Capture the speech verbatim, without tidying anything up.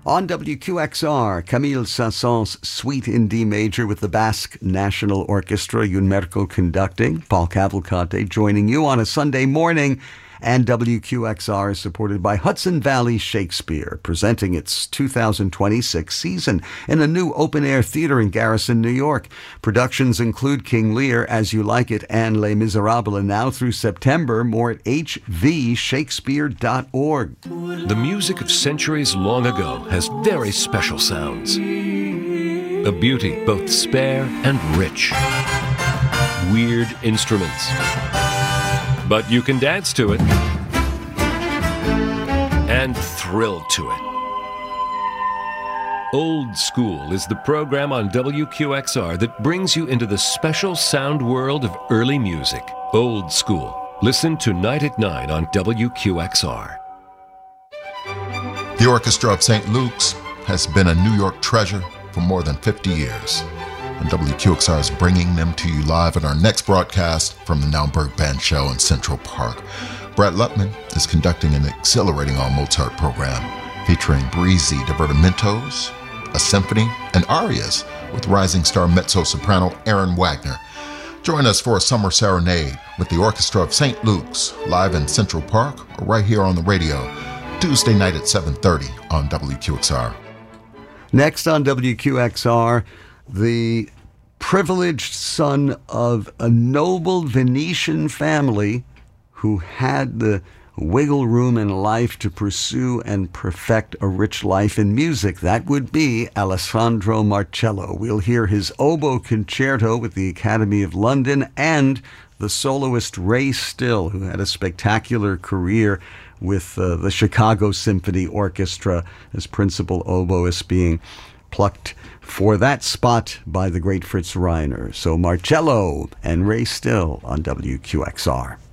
On W Q X R, Camille Saint-Saëns' Suite in D Major with the Basque National Orchestra, Unmerco conducting, Paul Cavalcante joining you on a Sunday morning. And W Q X R is supported by Hudson Valley Shakespeare, presenting its two thousand twenty-six season in a new open-air theater in Garrison, New York. Productions include King Lear, As You Like It, and Les Miserables. And now through September, more at h v shakespeare dot org. The music of centuries long ago has very special sounds. A beauty both spare and rich. Weird instruments. But you can dance to it and thrill to it. Old School is the program on W Q X R that brings you into the special sound world of early music. Old School. Listen tonight at nine on W Q X R. The Orchestra of Saint Luke's has been a New York treasure for more than fifty years. And W Q X R is bringing them to you live in our next broadcast from the Naumburg Band Show in Central Park. Brett Lutman is conducting an exhilarating all-Mozart program featuring breezy divertimentos, a symphony, and arias with rising star mezzo-soprano Aaron Wagner. Join us for a summer serenade with the Orchestra of Saint Luke's live in Central Park or right here on the radio Tuesday night at seven thirty on W Q X R. Next on W Q X R, the privileged son of a noble Venetian family who had the wiggle room in life to pursue and perfect a rich life in music. That would be Alessandro Marcello. We'll hear his oboe concerto with the Academy of London and the soloist Ray Still, who had a spectacular career with uh, the Chicago Symphony Orchestra as principal oboist, being plucked for that spot by the great Fritz Reiner. So Marcello and Ray Still on W Q X R.